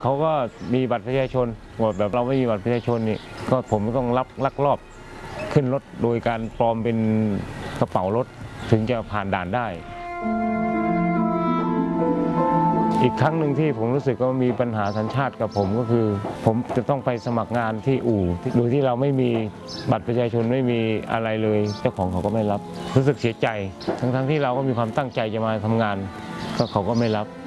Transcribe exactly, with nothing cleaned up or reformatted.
เขาก็มีบัตรประชาชนหมดแบบเราไม่มีบัตรประชาชนนี่ก็ผมต้องรับลักลอบขึ้นรถโดยการปลอมเป็นกระเป๋ารถถึงจะผ่านด่านได้อีกครั้งหนึ่งที่ผมรู้สึกว่ามีปัญหาสัญชาติกับผมก็คือผมจะต้องไปสมัครงานที่อู่โดยที่เราไม่มีบัตรประชาชนไม่มีอะไรเลยเจ้าของเขาก็ไม่รับรู้สึกเสียใจทั้งๆที่เราก็มีความตั้งใจจะมาทำงานก็เขาก็ไม่รับ